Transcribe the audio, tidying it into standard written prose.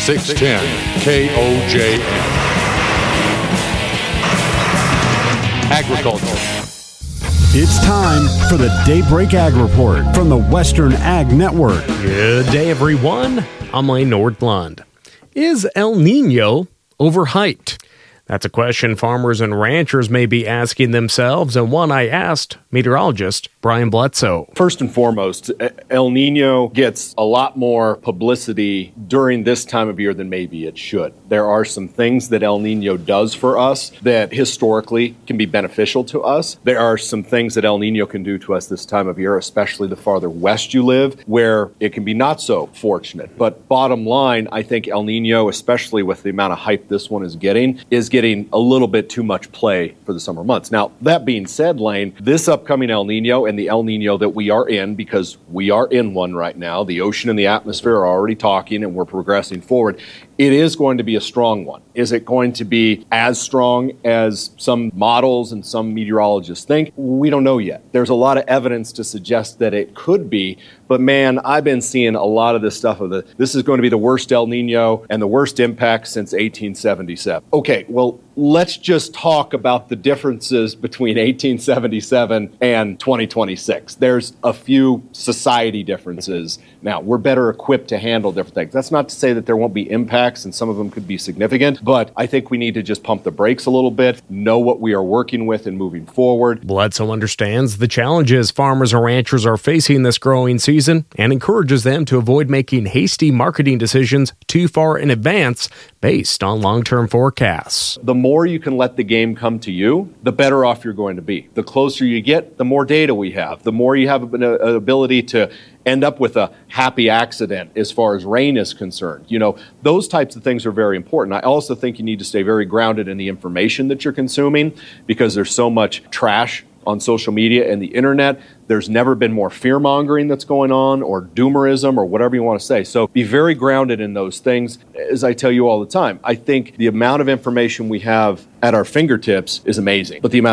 610 KOJM. Agriculture. It's time for the Daybreak Ag Report from the Western Ag Network. Good day, everyone. I'm Lane Nordlund. Is El Nino overhyped? That's a question farmers and ranchers may be asking themselves, and one I asked meteorologist Brian Bledsoe. First and foremost, El Nino gets a lot more publicity during this time of year than maybe it should. There are some things that El Nino does for us that historically can be beneficial to us. There are some things that El Nino can do to us this time of year, especially the farther west you live, where it can be not so fortunate. But bottom line, I think El Nino, especially with the amount of hype this one is getting a little bit too much play for the summer months. Now, that being said, Lane, this upcoming El Nino and the El Nino that we are in, because we are in one right now, the ocean and the atmosphere are already talking and we're progressing forward, it is going to be a strong one. Is it going to be as strong as some models and some meteorologists think? We don't know yet. There's a lot of evidence to suggest that it could be, but man, I've been seeing a lot of this stuff this is going to be the worst El Nino and the worst impact since 1877. Okay, well, let's just talk about the differences between 1877 and 2026. There's a few society differences. Now, we're better equipped to handle different things. That's not to say that there won't be impacts, and some of them could be significant, but I think we need to just pump the brakes a little bit, know what we are working with and moving forward. Bledsoe understands the challenges farmers and ranchers are facing this growing season and encourages them to avoid making hasty marketing decisions too far in advance based on long-term forecasts. The more you can let the game come to you, the better off you're going to be. The closer you get, the more data we have, the more you have an ability to end up with a happy accident as far as rain is concerned. You know, those types of things are very important. I also think you need to stay very grounded in the information that you're consuming because there's so much trash on social media and the internet. There's never been more fear-mongering that's going on or doomerism or whatever you want to say. So be very grounded in those things. As I tell you all the time, I think the amount of information we have at our fingertips is amazing. But the amount